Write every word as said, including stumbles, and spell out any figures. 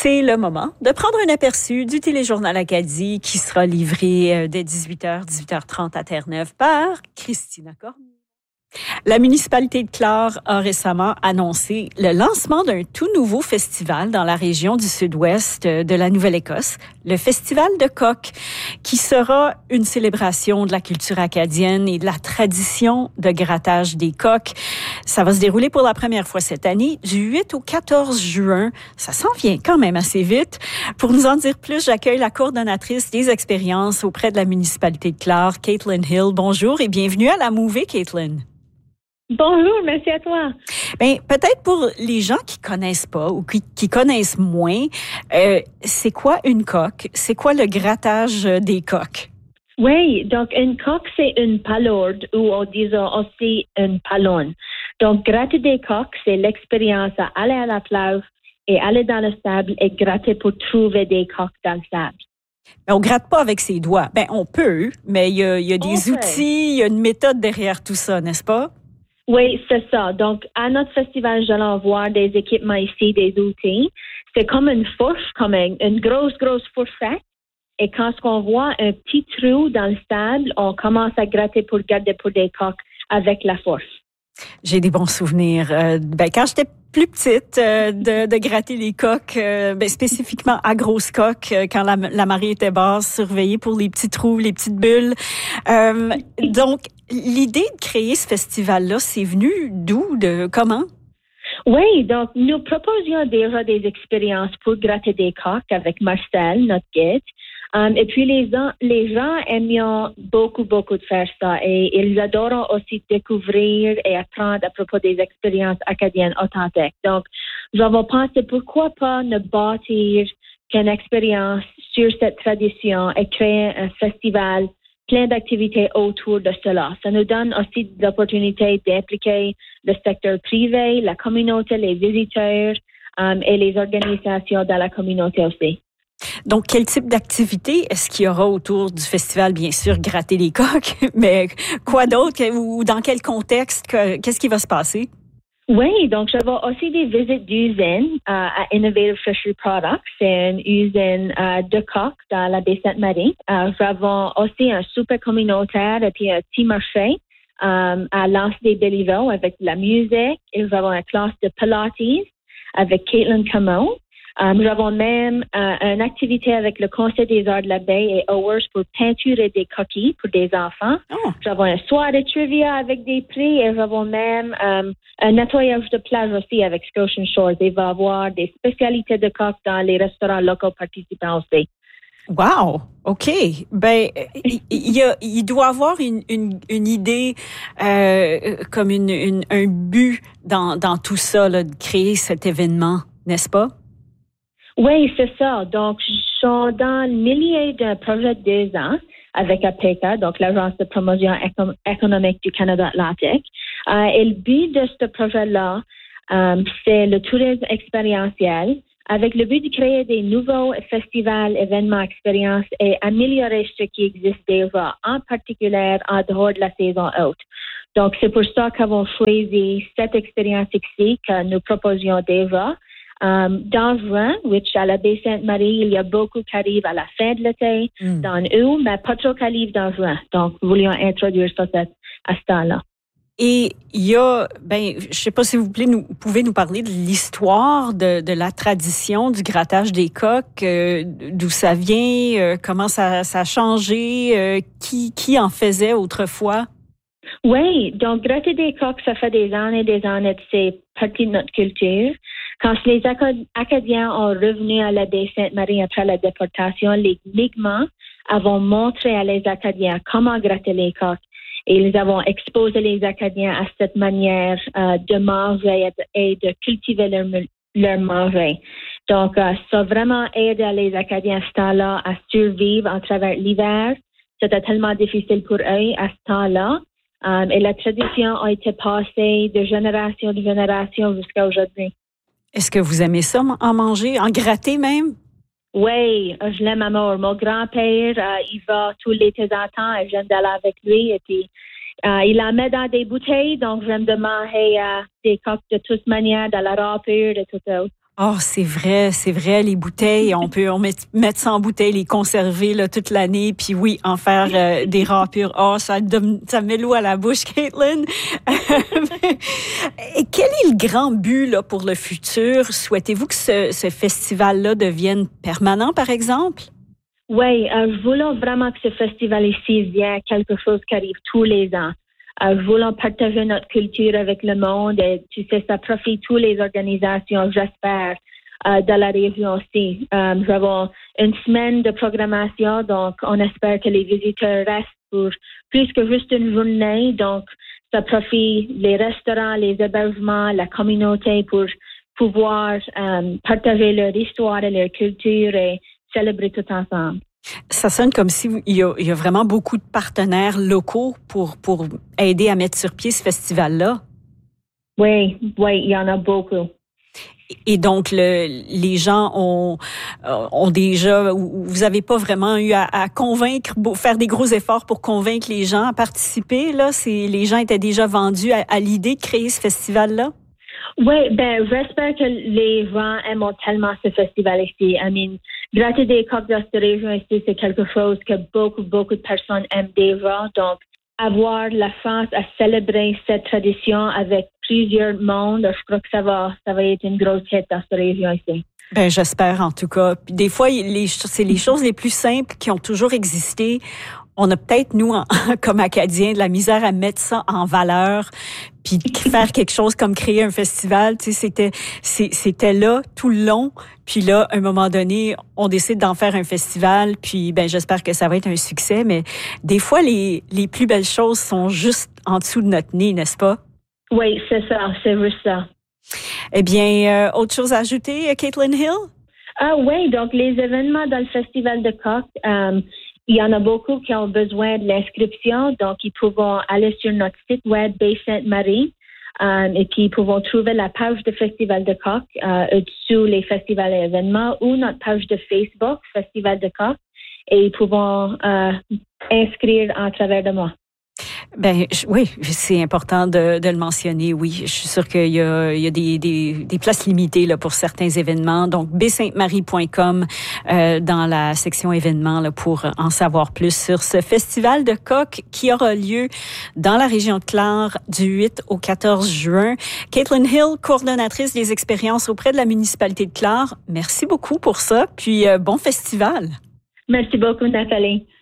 C'est le moment de prendre un aperçu du Téléjournal Acadie qui sera livré dès dix-huit heures, dix-huit heures trente à Terre-Neuve par Christina Cormier. La municipalité de Clare a récemment annoncé le lancement d'un tout nouveau festival dans la région du sud-ouest de la Nouvelle-Écosse, le Festival de coq, qui sera une célébration de la culture acadienne et de la tradition de grattage des coqs. Ça va se dérouler pour la première fois cette année, du huit au quatorze juin. Ça s'en vient quand même assez vite. Pour nous en dire plus, j'accueille la coordonnatrice des expériences auprès de la municipalité de Clare, Caitlin Hill. Bonjour et bienvenue à la Mouvée, Caitlin. Bonjour, merci à toi. Ben, peut-être pour les gens qui connaissent pas ou qui, qui connaissent moins, euh, c'est quoi une coque? C'est quoi le grattage des coqs? Oui, donc une coque, c'est une palourde ou on dit aussi une palonne. Donc, gratter des coqs, c'est l'expérience à aller à la plage et aller dans le sable et gratter pour trouver des coqs dans le sable. Ben, on gratte pas avec ses doigts. Ben, on peut, mais il y a, y a des on outils, il y a une méthode derrière tout ça, n'est-ce pas? Oui, c'est ça. Donc, à notre festival, j'allais voir des équipements ici, des outils. C'est comme une fourche, comme une, une grosse, grosse fourchette. Et quand on voit un petit trou dans le sable, on commence à gratter pour garder pour des coqs avec la fourche. J'ai des bons souvenirs. Euh, ben, quand j'étais plus petite, euh, de, de gratter les coqs, euh, ben, spécifiquement à grosses coques, euh, quand la, la marée était basse, surveiller pour les petits trous, les petites bulles. Euh, donc, l'idée de créer ce festival-là, c'est venu d'où, de comment? Oui, donc nous proposions déjà des expériences pour gratter des coqs avec Marcel, notre guide. Um, et puis les, les gens aiment beaucoup, beaucoup de faire ça et ils adorent aussi découvrir et apprendre à propos des expériences acadiennes authentiques. Donc, nous avons pensé pourquoi pas ne bâtir qu'une expérience sur cette tradition et créer un festival plein d'activités autour de cela. Ça nous donne aussi l'opportunité d'impliquer le secteur privé, la communauté, les visiteurs um, et les organisations dans la communauté aussi. Donc, quel type d'activité est-ce qu'il y aura autour du festival? Bien sûr, gratter les coqs, mais quoi d'autre ou dans quel contexte? Qu'est-ce qui va se passer? Oui, donc je vois aussi des visites d'usines euh, à Innovative Fishery Products. C'est une usine euh, de coqs dans la baie Sainte-Marie. Euh, nous avons aussi un souper communautaire et puis un petit marché euh, à l'Anse des Béliveau avec de la musique. Et nous avons une classe de Pilates avec Caitlin Camot. Euh, nous avons même euh, une activité avec le Conseil des arts de la baie et Owers pour peinturer des coquilles pour des enfants. Oh. Nous avons un soir de trivia avec des prix et nous avons même euh, un nettoyage de plage aussi avec Scotian Shores. Il va y avoir des spécialités de coqs dans les restaurants locaux participants aussi. Wow! OK. Ben, il, y a, il doit avoir une, une, une idée, euh, comme une, une, un but dans, dans tout ça, là, de créer cet événement, n'est-ce pas? Oui, c'est ça. Donc, je suis dans le milieu d'un projet de deux ans avec A P E C A, donc l'Agence de promotion éco- économique du Canada Atlantique. Euh, et le but de ce projet-là, euh, c'est le tourisme expérientiel avec le but de créer des nouveaux festivals, événements, expériences et améliorer ce qui existe déjà, en particulier en dehors de la saison haute. Donc, c'est pour ça qu'avons choisi cette expérience ici que nous proposions déjà. Um, dans juin, which à la baie Sainte-Marie, il y a beaucoup qui arrivent à la fin de l'été, mm. dans août, mais pas trop qui arrivent dans juin. Donc, nous voulions introduire ça à ce temps-là. Et il y a, ben, je sais pas si vous pouvez nous, pouvez nous parler de l'histoire de, de la tradition du grattage des coqs, euh, d'où ça vient, euh, comment ça, ça a changé, euh, qui, qui en faisait autrefois? Oui, donc gratter des coqs, ça fait des années et des années, c'est partie de notre culture. Quand les Acadiens ont revenu à la baie Sainte-Marie après la déportation, les Mi'kmaq avons montré à les Acadiens comment gratter les coqs. Et ils avons exposé les Acadiens à cette manière euh, de manger et de cultiver leur, leur manger. Donc, euh, ça a vraiment aidé les Acadiens à ce temps-là à survivre à travers l'hiver. C'était tellement difficile pour eux à ce temps-là. Um, et la tradition a été passée de génération en génération jusqu'à aujourd'hui. Est-ce que vous aimez ça, en manger, en gratter même? Oui, je l'aime à mort. Mon grand-père, euh, il va tous les temps en temps et j'aime d'aller avec lui. Et puis, euh, il la met dans des bouteilles, donc j'aime de manger euh, des coques de toute manière, dans la râpure et tout ça. Oh, c'est vrai, c'est vrai, les bouteilles, on peut on met, mettre ça en bouteille, les conserver là, toute l'année, puis oui, en faire euh, des râpures. Oh, ça, donne, ça met l'eau à la bouche, Caitlin. Et quel est le grand but là, pour le futur? Souhaitez-vous que ce, ce festival-là devienne permanent, par exemple? Oui, euh, je voulais vraiment que ce festival ici vienne quelque chose qui arrive tous les ans. Euh, je voulais partager notre culture avec le monde et tu sais, ça profite toutes les organisations, j'espère, euh, de la région aussi. Euh, nous avons une semaine de programmation, donc on espère que les visiteurs restent pour plus que juste une journée. Donc, ça profite les restaurants, les hébergements, la communauté pour pouvoir euh, partager leur histoire et leur culture et célébrer tout ensemble. Ça sonne comme s'il y a, il y a vraiment beaucoup de partenaires locaux pour, pour aider à mettre sur pied ce festival-là. Oui, oui, il y en a beaucoup. Et donc, le, les gens ont, ont déjà, vous n'avez pas vraiment eu à, à convaincre, faire des gros efforts pour convaincre les gens à participer, là? C'est, les gens étaient déjà vendus à, à l'idée de créer ce festival-là? Oui, ben, j'espère que les gens aiment tellement ce festival ici. I mean, Grâce des coqs de cette région ici, c'est quelque chose que beaucoup, beaucoup de personnes aiment déjà. Donc, avoir la chance à célébrer cette tradition avec plusieurs mondes, je crois que ça va, ça va être une grosse fête dans cette région ici. Ben, j'espère en tout cas. Puis des fois, les, c'est les choses les plus simples qui ont toujours existé. On a peut-être, nous, en, comme Acadiens, de la misère à mettre ça en valeur, puis faire quelque chose comme créer un festival. Tu sais, c'était, c'était là tout le long. Puis là, à un moment donné, on décide d'en faire un festival. Puis, ben, j'espère que ça va être un succès. Mais des fois, les, les plus belles choses sont juste en dessous de notre nez, n'est-ce pas? Oui, c'est ça, c'est juste ça. Eh bien, euh, autre chose à ajouter, Caitlin Hill? Ah oui, donc les événements dans le Festival de Coq, euh, il y en a beaucoup qui ont besoin de l'inscription, donc ils peuvent aller sur notre site web Baie Sainte-Marie euh, et puis ils peuvent trouver la page du Festival de Coq euh, au-dessous les festivals et événements ou notre page de Facebook, Festival de Coq, et ils peuvent euh, inscrire à travers de moi. Ben oui, c'est important de, de le mentionner. Oui, je suis sûre qu'il y a, il y a des, des, des places limitées là pour certains événements. Donc baie sainte marie point com euh, dans la section événements là pour en savoir plus sur ce festival de coq qui aura lieu dans la région de Clare du huit au quatorze juin. Caitlin Hill, coordonnatrice des expériences auprès de la municipalité de Clare. Merci beaucoup pour ça. Puis euh, bon festival. Merci beaucoup, Nathalie.